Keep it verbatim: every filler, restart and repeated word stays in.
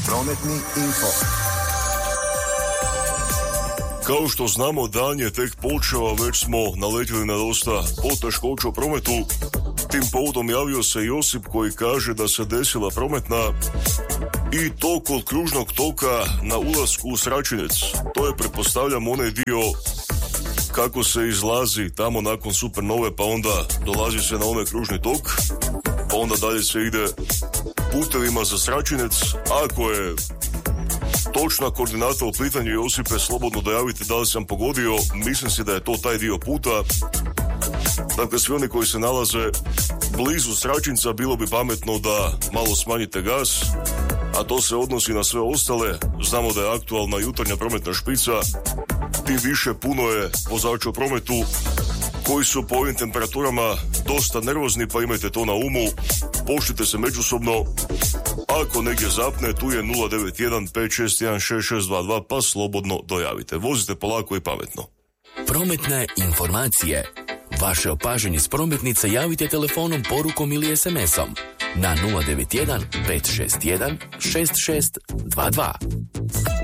Prometni info. Kao što znamo, dan je tek počeo, već smo naletili na dosta poteškoća u prometu. Tim povodom javio se Josip koji kaže da se desila prometna i to kod kružnog toka na ulasku u Sračinec. To je, pretpostavljam, onaj dio kako se izlazi tamo nakon Supernove, pa onda dolazi se na onaj kružni tok, pa onda dalje se ide putevima za Sračinec. Ako je točna koordinata u pitanju, Josipe, slobodno dojavite da li sam pogodio. Mislim si da je to taj dio puta. Dakle, svi oni koji se nalaze blizu Sračinca, bilo bi pametno da malo smanjite gas, a to se odnosi na sve ostale. Znamo da je aktualna jutarnja prometna špica, tim više puno je vozača u prometu koji su po ovim temperaturama dosta nervozni, pa imajte to na umu. Poštite se međusobno. Ako negdje zapne, tu je nula devet jedan pet šest jedan šest šest dva dva, pa slobodno dojavite. Vozite polako i pametno. Prometne informacije. Vaše opažanje s prometnice javite telefonom, porukom ili es em esom na nula devet jedan pet šest jedan šest šest dva dva.